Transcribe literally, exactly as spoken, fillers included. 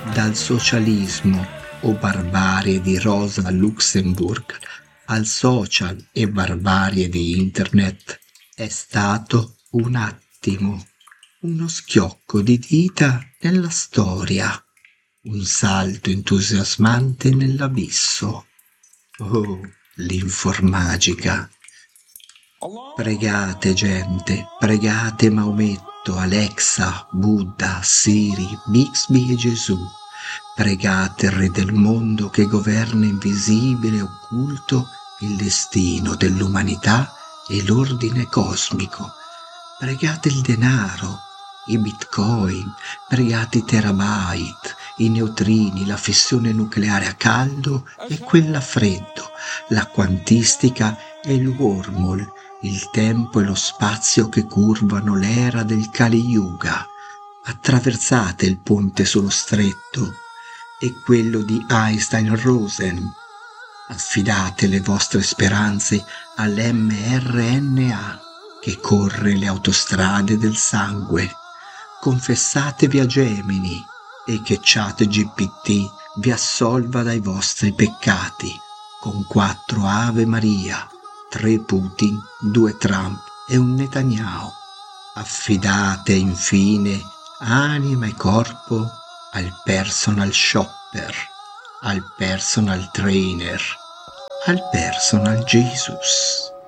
Dal socialismo o barbarie di Rosa Luxemburg al social e barbarie di internet è stato un attimo, uno schiocco di dita nella storia, un salto entusiasmante nell'abisso. Oh, l'informagica! Pregate gente, pregate Maometto, Alexa, Buddha, Siri, Bixby e Gesù. Pregate il Re del mondo che governa invisibile e occulto il destino dell'umanità e l'ordine cosmico. Pregate il denaro, i bitcoin, pregate i terabyte, i neutrini, la fissione nucleare a caldo e quella a freddo, la quantistica e il wormhole, il tempo e lo spazio che curvano l'era del Kali Yuga. Attraversate il ponte sullo stretto e quello di Einstein-Rosen. Affidate le vostre speranze all'mRNA che corre le autostrade del sangue. Confessatevi a Gemini e che ChatGPT vi assolva dai vostri peccati con quattro Ave Maria, tre Putin, due Trump e un Netanyahu. Affidate infine anima e corpo al personal shopper, al personal trainer, al personal Jesus.